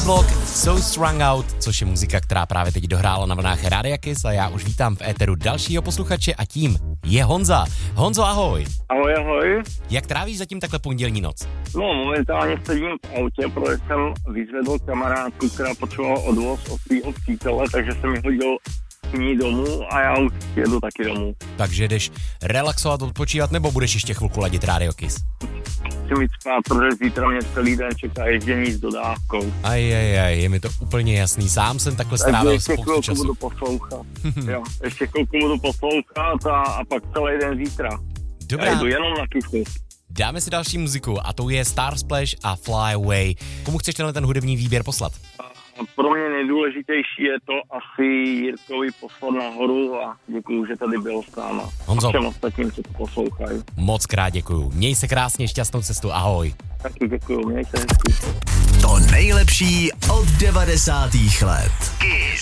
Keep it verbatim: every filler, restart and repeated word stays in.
Roadblock, So Strung Out, což je muzika, která právě teď dohrála na vlnách Rádia Kiss a já už vítám v éteru dalšího posluchače a tím je Honza. Honzo, ahoj. Ahoj, ahoj. Jak trávíš zatím takhle pondělní noc? No, momentálně sedím v autě, protože jsem vyzvedl kamarádku, která potřebovala odvoz od svého přítele, takže jsem mi hodil k ní domů a já už jedu taky domů. Takže jdeš relaxovat, odpočívat, nebo budeš ještě chvilku ladit Rádio Kiss? Chci mít spát, protože zítra mě celý den čeká ježdění s dodávkou. Ajajaj, je mi to úplně jasný. Sám jsem takhle strávil spoustu času. budu poslouchat. jo, ještě chvilku budu poslouchat a, a pak celý den zítra. Dobrá. Já jdu jenom na kysu. Dáme si další muziku a to je Star Splash a Fly Away. Komu chceš tenhle ten hudební výběr poslat? Pro mě nejdůležitější je to asi Jirkovi poslat nahoru a děkuju, že tady byl s náma. Honzo. A všem ostatním, co to poslouchají. Moc krát děkuju. Měj se krásně, šťastnou cestu, ahoj. Taky děkuju, měj se hezky. To nejlepší od devadesátých let. Kiss.